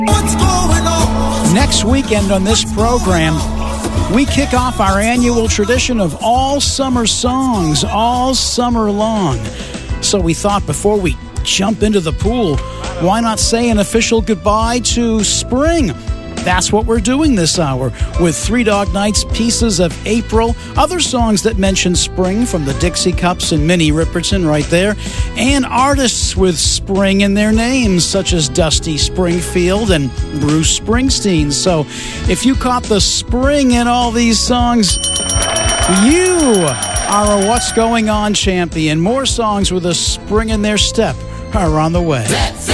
What's going on? Next weekend on this program, we kick off our annual tradition of all summer songs, all summer long. So we thought before we jump into the pool, why not say an official goodbye to spring? That's what we're doing this hour with Three Dog Night's Pieces of April, other songs that mention spring from the Dixie Cups and Minnie Riperton right there, and artists with spring in their names such as Dusty Springfield and Bruce Springsteen. So if you caught the spring in all these songs, you are a What's Going On champion. More songs with a spring in their step are on the way.